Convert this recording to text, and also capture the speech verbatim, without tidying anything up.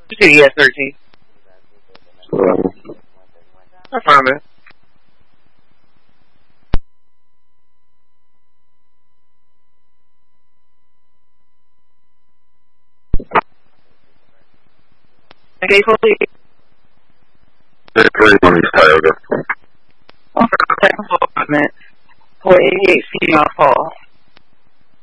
You said yes, thirteen. So, That's fine, man. Okay, fully. they're three on each Toyota. Second floor apartment. four eighty-eight female fall.